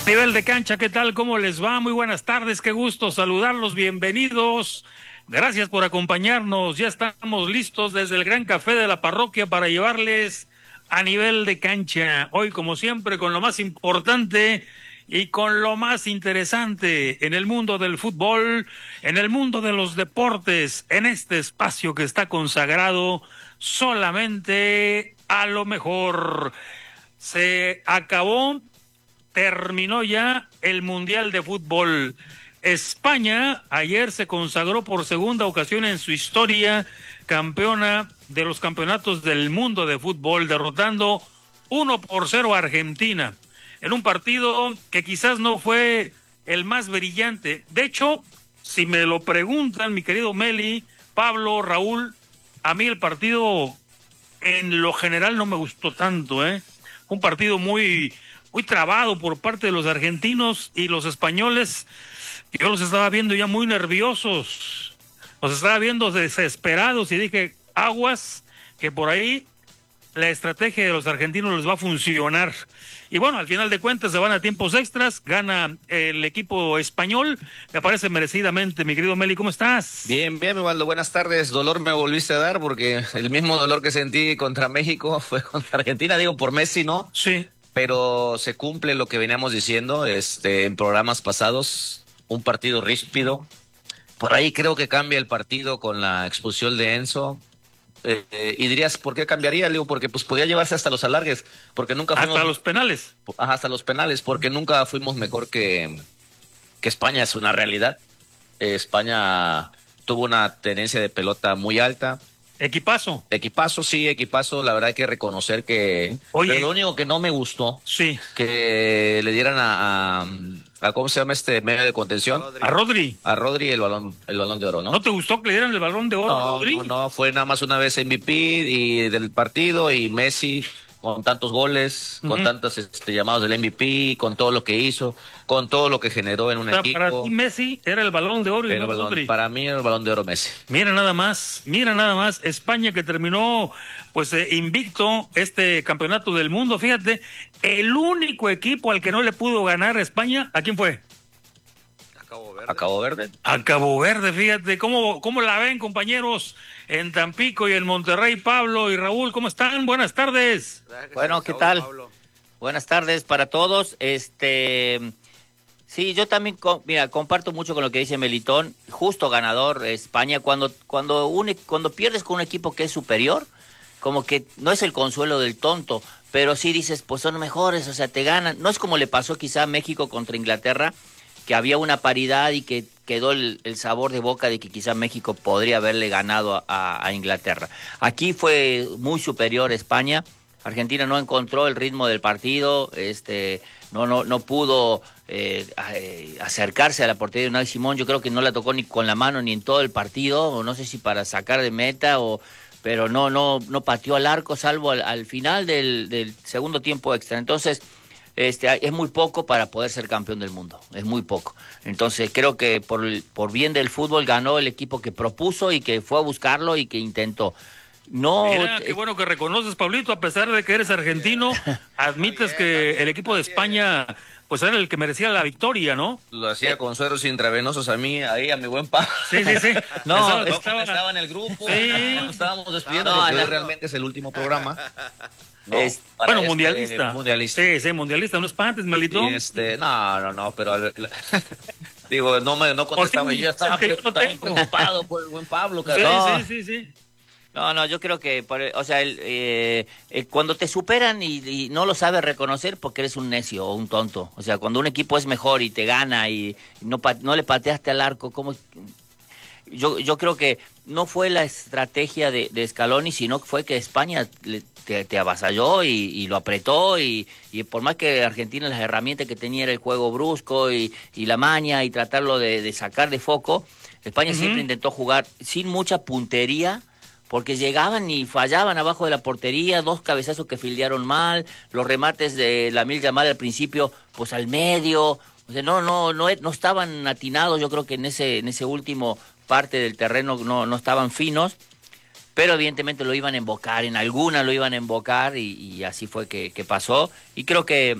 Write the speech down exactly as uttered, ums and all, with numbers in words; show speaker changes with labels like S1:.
S1: Nivel de cancha, ¿qué tal? ¿Cómo les va? Muy buenas tardes, qué gusto saludarlos, bienvenidos. Gracias por acompañarnos. Ya estamos listos desde el Gran Café de la Parroquia para llevarles a nivel de cancha. Hoy, como siempre, con lo más importante y con lo más interesante en el mundo del fútbol, en el mundo de los deportes, en este espacio que está consagrado solamente a lo mejor. Se acabó. Terminó ya el Mundial de Fútbol. España ayer se consagró por segunda ocasión en su historia campeona de los campeonatos del mundo de fútbol, derrotando uno por cero a Argentina en un partido que quizás no fue el más brillante. De hecho, si me lo preguntan, mi querido Meli, Pablo, Raúl, a mí el partido en lo general no me gustó tanto, ¿eh? Un partido muy muy trabado por parte de los argentinos y los españoles. Yo los estaba viendo ya muy nerviosos, los estaba viendo desesperados y dije, aguas, que por ahí la estrategia de los argentinos les va a funcionar. Y bueno, al final de cuentas se van a tiempos extras, gana el equipo español, me parece merecidamente. Mi querido Meli, ¿cómo estás?
S2: Bien, bien, Waldo, buenas tardes. Dolor me volviste a dar porque el mismo dolor que sentí contra México fue contra Argentina, digo por Messi, ¿no?
S1: Sí.
S2: Pero se cumple lo que veníamos diciendo este, en programas pasados, un partido ríspido. Por ahí creo que cambia el partido con la expulsión de Enzo. Eh, eh, y dirías, ¿por qué cambiaría? Digo, porque pues podía llevarse hasta los alargues, porque nunca fuimos...
S1: Hasta los penales.
S2: Ajá, hasta los penales, porque nunca fuimos mejor que, que España, es una realidad. Eh, España tuvo una tenencia de pelota muy alta.
S1: Equipazo.
S2: Equipazo, sí, equipazo. La verdad hay que reconocer que...
S1: Oye.
S2: Pero lo único que no me gustó,
S1: sí,
S2: que le dieran a, a, a ¿cómo se llama este medio de contención?
S1: A Rodri.
S2: A Rodri el balón, el balón de oro, ¿no?
S1: ¿No te gustó que le dieran el balón de oro a
S2: No,
S1: Rodri?
S2: no, no, fue nada más una vez M V P y del partido y Messi con tantos goles,
S1: Ujú.
S2: con tantos este, llamados del M V P, con todo lo que hizo, con todo lo que generó en un
S1: O sea,
S2: equipo.
S1: para ti Messi era el balón de oro y
S2: El
S1: no
S2: balón-
S1: Rodri.
S2: para mí era el balón de oro Messi.
S1: Mira nada más, mira nada más, España que terminó pues eh, invicto este campeonato del mundo. Fíjate, el único equipo al que no le pudo ganar España, ¿a quién fue?
S2: A Cabo Verde.
S1: A Cabo Verde, fíjate, ¿cómo, cómo la ven, compañeros? En Tampico y en Monterrey, Pablo y Raúl, ¿cómo están? Buenas tardes.
S3: Bueno, ¿qué tal? Buenas tardes para todos. Este, sí, yo también, co- mira, comparto mucho con lo que dice Melitón. Justo ganador España cuando cuando une, cuando pierdes con un equipo que es superior, como que no es el consuelo del tonto, pero sí dices, pues son mejores, o sea, te ganan. No es como le pasó quizá a México contra Inglaterra, que había una paridad y que quedó el, el sabor de boca de que quizá México podría haberle ganado a, a Inglaterra. Aquí fue muy superior España. Argentina no encontró el ritmo del partido, este, no, no, no pudo eh, eh, acercarse a la portería de Unai Simón. Yo creo que no la tocó ni con la mano ni en todo el partido, o no sé si para sacar de meta, o, pero no, no, no pateó al arco, salvo al, al final del, del segundo tiempo extra. Entonces, este, es muy poco para poder ser campeón del mundo, es muy poco. Entonces creo que por, por bien del fútbol ganó el equipo que propuso y que fue a buscarlo y que intentó. No,
S1: Mira, qué bueno que reconoces, Pablito, a pesar de que eres argentino, admites que el equipo de España pues era el que merecía la victoria, ¿no?
S2: Lo hacía con sueros intravenosos a mí, ahí a mi buen Pablo.
S1: Sí, sí, sí.
S2: No,
S1: Estaba-
S2: estaba,
S1: estaba-
S2: en el grupo.
S1: Sí.
S2: Nos estábamos despidiendo
S3: No,
S2: porque
S3: no,
S2: hoy
S3: no.
S2: realmente es el último programa. ¿no?
S3: Es-
S2: Para
S1: Bueno,
S2: este,
S1: mundialista.
S2: mundialista.
S1: Sí, sí, mundialista, no espantes, Melito.
S2: Y este, no, no, no, pero digo, no me no contestaba,
S1: sí,
S2: yo estaba
S1: es que yo no
S2: también
S1: tengo.
S2: preocupado por el buen Pablo,
S1: Sí,
S2: cabrón.
S1: sí, sí, sí.
S3: No, no, yo creo que, por- o sea, el, eh, eh, cuando te superan y, y no lo sabes reconocer porque eres un necio o un tonto. O sea, cuando un equipo es mejor y te gana y no, pa- no le pateaste al arco, ¿cómo? Yo, yo creo que no fue la estrategia de, de Scaloni, sino que fue que España le- te, te avasalló y, y lo apretó y, y por más que Argentina las herramientas que tenía era el juego brusco y, y la maña y tratarlo de, de sacar de foco, España
S1: Ujú.
S3: siempre intentó jugar sin mucha puntería porque llegaban y fallaban abajo de la portería, dos cabezazos que fildearon mal, los remates de Lamine Yamal al principio, pues al medio, o sea, no, no, no, no estaban atinados, yo creo que en ese, en ese último parte del terreno no, no estaban finos, pero evidentemente lo iban a embocar, en alguna lo iban a embocar y, y así fue que, que pasó, y creo que